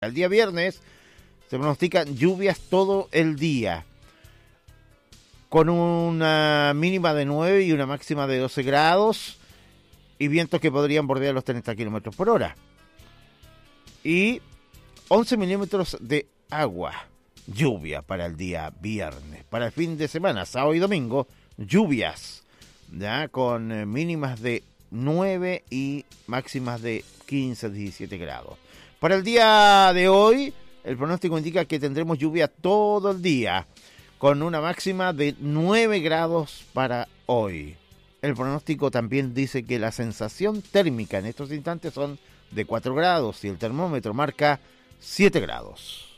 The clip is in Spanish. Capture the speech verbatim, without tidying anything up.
El día viernes se pronostican lluvias todo el día, con una mínima de nueve y una máxima de doce grados, y vientos que podrían bordear los treinta kilómetros por hora. Y once milímetros de agua, lluvia para el día viernes. Para el fin de semana, sábado y domingo, lluvias, ya con eh, mínimas de nueve y máximas de quince a diecisiete grados. Para el día de hoy, el pronóstico indica que tendremos lluvia todo el día, con una máxima de nueve grados para hoy. El pronóstico también dice que la sensación térmica en estos instantes son de cuatro grados y el termómetro marca siete grados.